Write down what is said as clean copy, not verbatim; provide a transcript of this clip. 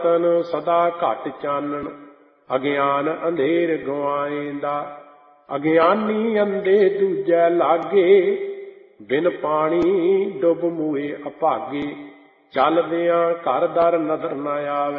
ਤਨ ਸਦਾ ਘਟ ਚਾਨਣ, ਅਗਿਆਨ ਅੰਧੇਰ ਗਵਾਏਂਦਾ। ਅਗਿਆਨੀ ਅੰਧੇ ਦੂਜੈ ਲਾਗੇ, ਬਿਨ ਪਾਣੀ ਡੁੱਬ ਮੂਏ ਅਭਾਗੇ। ਚੱਲਦਿਆਂ ਘਰ ਦਰ ਨਦਰ ਨ ਆਵੈ,